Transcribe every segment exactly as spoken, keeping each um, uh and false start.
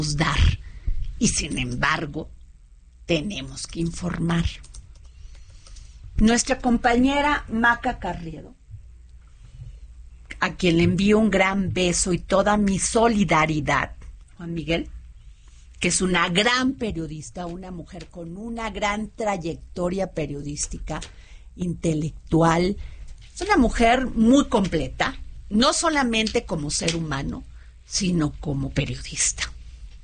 dar. Y sin embargo, tenemos que informar. Nuestra compañera Maca Carriedo, a quien le envío un gran beso y toda mi solidaridad, Juan Miguel, que es una gran periodista, una mujer con una gran trayectoria periodística, intelectual, es una mujer muy completa, no solamente como ser humano, sino como periodista.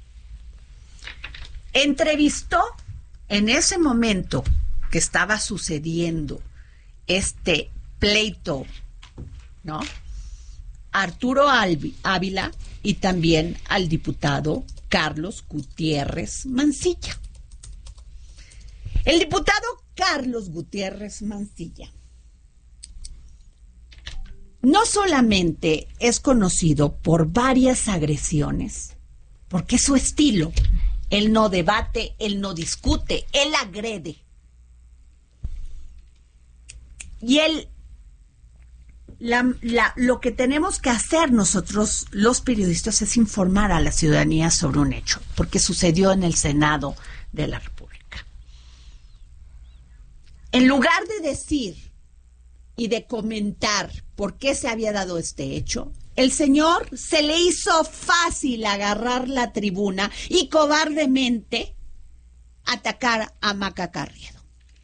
Entrevistó en ese momento que estaba sucediendo este pleito, ¿no?, Arturo Ávila y también al diputado Carlos Gutiérrez Mancilla. El diputado Carlos Gutiérrez Mancilla no solamente es conocido por varias agresiones, porque es su estilo. Él no debate, él no discute, él agrede. Y él, la, la, lo que tenemos que hacer nosotros, los periodistas, es informar a la ciudadanía sobre un hecho, porque sucedió en el Senado de la República. En lugar de decir y de comentar por qué se había dado este hecho, el señor se le hizo fácil agarrar la tribuna y cobardemente atacar a Maca Carriedo.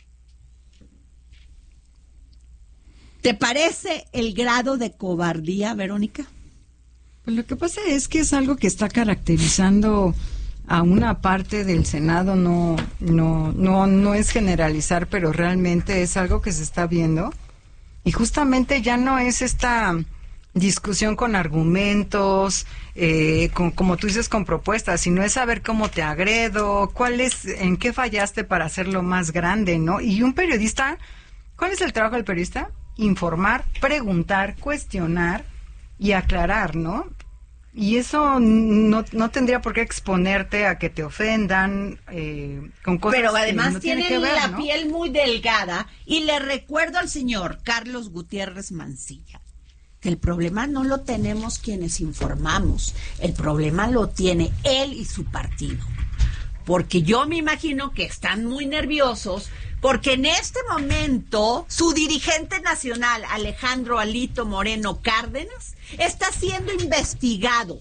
¿Te parece el grado de cobardía, Verónica? Pues lo que pasa es que es algo que está caracterizando a una parte del Senado, no, no, no, no es generalizar, pero realmente es algo que se está viendo. Y justamente ya no es esta discusión con argumentos, eh, con, como tú dices, con propuestas, sino es saber cómo te agredo, cuál es, en qué fallaste para hacerlo más grande, ¿no? Y un periodista, ¿cuál es el trabajo del periodista? Informar, preguntar, cuestionar y aclarar, ¿no? Y eso no, no tendría por qué exponerte a que te ofendan eh, con cosas. Pero además que no tienen tiene que ver, la ¿no? piel muy delgada. Y le recuerdo al señor Carlos Gutiérrez Mancilla que el problema no lo tenemos quienes informamos, el problema lo tiene él y su partido. Porque yo me imagino que están muy nerviosos porque en este momento su dirigente nacional, Alejandro Alito Moreno Cárdenas, está siendo investigado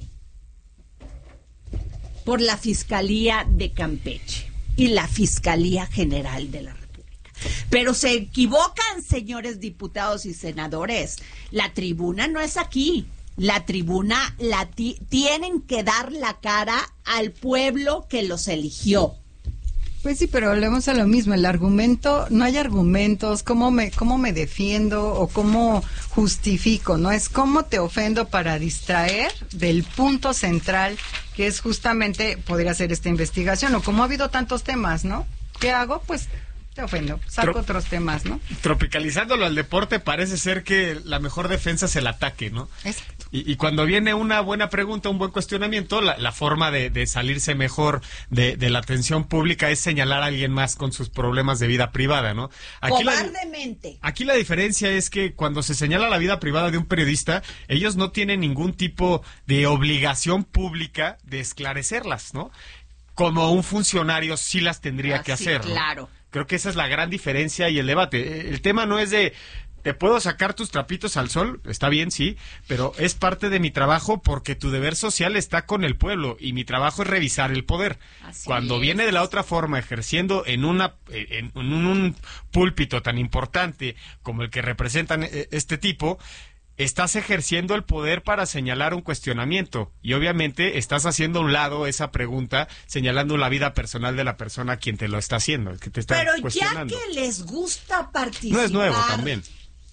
por la Fiscalía de Campeche y la Fiscalía General de la República. Pero se equivocan, señores diputados y senadores. La tribuna no es aquí. La tribuna la ti- tienen que dar la cara al pueblo que los eligió. Pues sí, pero volvemos a lo mismo, el argumento, no hay argumentos, cómo me, cómo me defiendo o cómo justifico, ¿no? Es cómo te ofendo para distraer del punto central, que es justamente podría ser esta investigación, o como ha habido tantos temas, ¿no? ¿Qué hago? Pues te ofendo, saco Tro- otros temas, ¿no? Tropicalizándolo al deporte, parece ser que la mejor defensa es el ataque, ¿no? Exacto. Y, y cuando viene una buena pregunta, un buen cuestionamiento, la, la forma de, de salirse mejor de, de la atención pública es señalar a alguien más con sus problemas de vida privada, ¿no? Aquí Cobardemente. La, aquí la diferencia es que cuando se señala la vida privada de un periodista, ellos no tienen ningún tipo de obligación pública de esclarecerlas, ¿no? Como un funcionario sí las tendría Ah, que sí, hacer, ¿no? claro. Creo que esa es la gran diferencia y el debate. El tema no es de, ¿te puedo sacar tus trapitos al sol? Está bien, sí, pero es parte de mi trabajo porque tu deber social está con el pueblo y mi trabajo es revisar el poder. Así Cuando es. viene de la otra forma, ejerciendo en, una, en, en un púlpito tan importante como el que representan este tipo, estás ejerciendo el poder para señalar un cuestionamiento y obviamente estás haciendo a un lado esa pregunta señalando la vida personal de la persona a quien te lo está haciendo, que te está Pero ya cuestionando. que les gusta participar, No es nuevo también.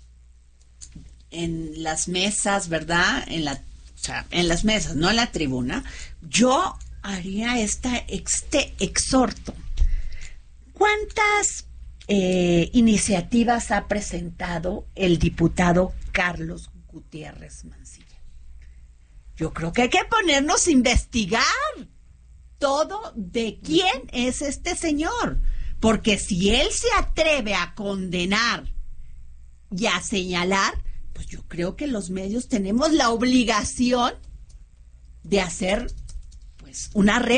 En las mesas, ¿verdad? En la, o sea, en las mesas, no en la tribuna, yo haría esta, este exhorto. ¿Cuántas eh, iniciativas ha presentado el diputado Carlos Gutiérrez Mancilla? Yo creo que hay que ponernos a investigar todo de quién es este señor, porque si él se atreve a condenar y a señalar, pues yo creo que los medios tenemos la obligación de hacer pues una